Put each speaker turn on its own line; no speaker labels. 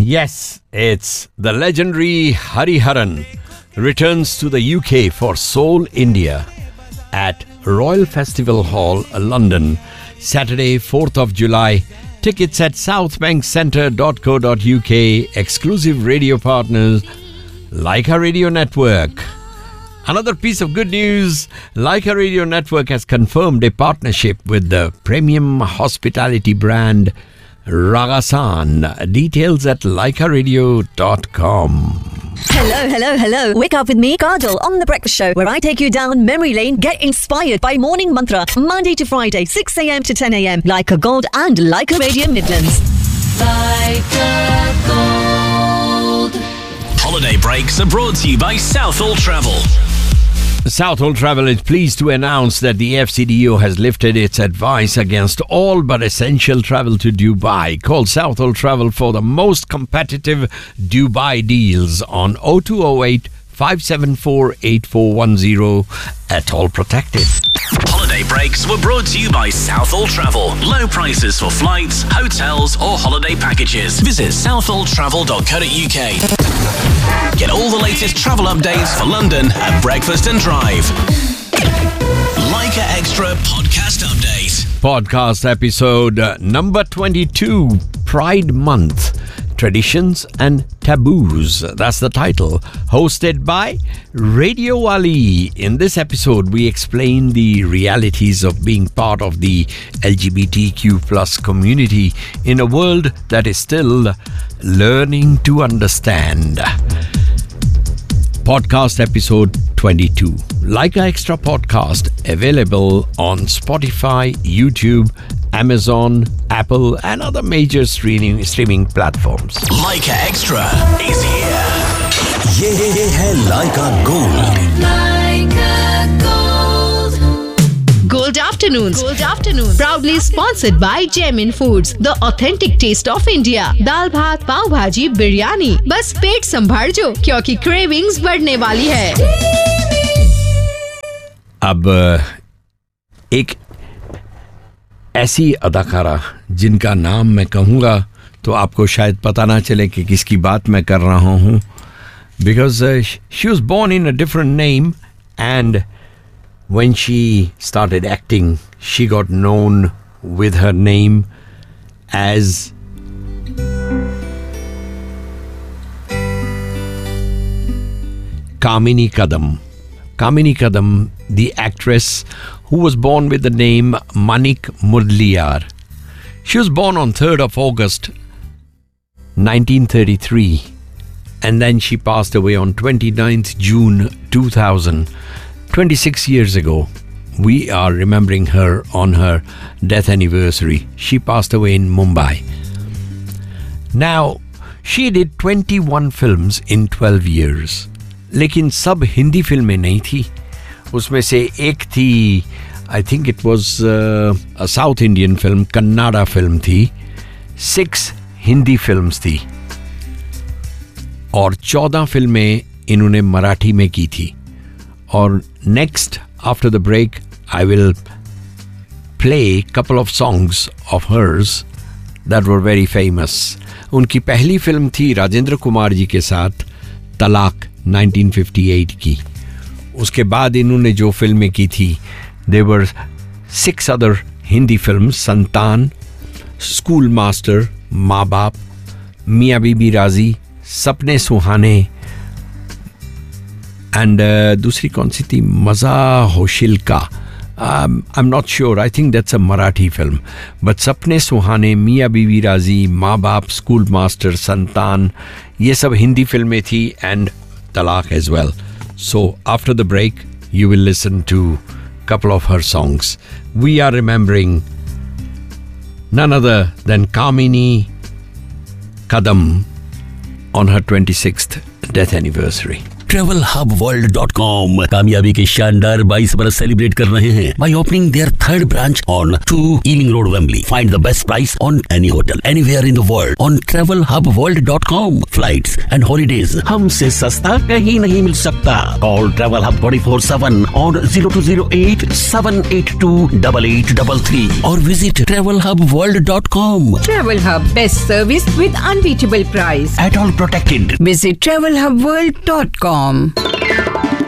Yes, it's the legendary Hariharan returns to the UK for Soul India at Royal Festival Hall, London, Saturday, 4th of July. Tickets at southbankcentre.co.uk. Exclusive radio partners, Leica Radio Network. Another piece of good news, Leica Radio Network has confirmed a partnership with the premium hospitality brand Ragasan. Details at leicaradio.com.
Hello. Wake up with me, Kajal, on The Breakfast Show, where I take you down memory lane. Get inspired by Morning Mantra, Monday to Friday, 6 a.m. to 10 a.m. Leica Gold and Leica Radio Midlands.
Leica Gold. Holiday breaks are brought to you by Southall Travel.
Southall Travel is pleased to announce that the FCDO has lifted its advice against all but essential travel to Dubai. Call Southall Travel for the most competitive Dubai deals on 0208 574 8410 at All Protected.
Holiday breaks were brought to you by Southall Travel. Low prices for flights, hotels or holiday packages. Visit southalltravel.co.uk. Get all the latest travel updates for London at Breakfast and Drive. Leica Extra Podcast Update.
Podcast episode number 22, Pride Month. Traditions and Taboos. That's the title. Hosted by Radio Ali. In this episode, we explain the realities of being part of the LGBTQ plus community in a world that is still learning to understand. Podcast episode 22. Leica Extra podcast available on Spotify, YouTube, Amazon, Apple and other major streaming platforms.
Leica Extra is here.
ये है Leica Gold.
Leica Gold.
Gold Afternoons. Proudly sponsored by Gemin Foods, the authentic taste of India. दाल भात, पाव भाजी, बिरयानी. बस पेट संभाल जो, क्योंकि cravings बढ़ने वाली है.
अब एक ऐसी अदाकारा जिनका नाम मैं कहूँगा तो आपको शायद पता ना चले कि किसकी बात मैं कर रहा हूँ. Because she was born in a different name and when she started acting, she got known with her name as Kamini Kadam. Kamini Kadam, the actress who was born with the name Manik Mudliyar. She was born on 3rd of August 1933 and then she passed away on 29th June 2000. 26 years ago, we are remembering her on her death anniversary. She passed away in Mumbai. Now, she did 21 films in 12 years. लेकिन सब हिंदी फिल्में नहीं थी. उसमें से एक थी, I think it was a South Indian film, Kannada film थी. 6 हिंदी फिल्म्स थी और 14 फिल्में इन्होंने मराठी में की थी. और next, after the break, I will play a couple of songs of hers that were very famous. उनकी पहली फिल्म थी राजेंद्र कुमार जी के साथ तलाक 1958 की. उसके बाद इन्होंने जो फिल्में की थी, there were 6 other Hindi films, संतान, स्कूल मास्टर, माँ बाप, मियाँ बीबी राजी, सपने सुहाने एंड दूसरी कौन सी थी, मज़ा होशिल का. I'm not sure. I think that's a Marathi film. But Sapne Suhane, Mia Bibi Razi, माँ बाप, स्कूल मास्टर, संतान, ये सब हिंदी फिल्में थी and Talaq as well. So after the break, you will listen to a couple of her songs. We are remembering none other than Kamini Kadam on her 26th death anniversary.
TravelHubWorld.com कामयाबी के शानदार 22 बरस celebrate कर रहे हैं by opening their third branch on 2 Ealing Road, Wembley. Find the best price on any hotel anywhere in the world on TravelHubWorld.com. Flights and holidays हमसे सस्ता कहीं नहीं मिल सकता. Call Travel Hub 24/7 on 0208-782-8833 or visit TravelHubWorld.com.
Travel Hub, best service with unbeatable price.
At all protected.
Visit TravelHubWorld.com.